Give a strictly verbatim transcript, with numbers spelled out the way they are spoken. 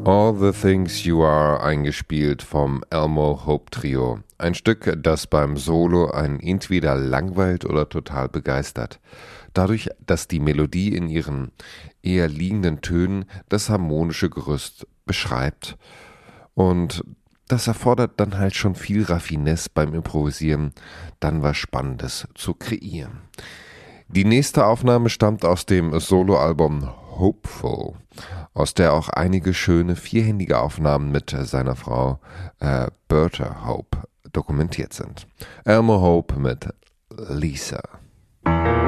All the Things You Are eingespielt vom Elmo Hope Trio. Ein Stück, das beim Solo einen entweder langweilt oder total begeistert. Dadurch, dass die Melodie in ihren eher liegenden Tönen das harmonische Gerüst beschreibt. Und das erfordert dann halt schon viel Raffinesse beim Improvisieren, dann was Spannendes zu kreieren. Die nächste Aufnahme stammt aus dem Soloalbum Hopeful, aus der auch einige schöne vierhändige Aufnahmen mit seiner Frau äh, Bertha Hope dokumentiert sind. Elmo Hope mit Lisa.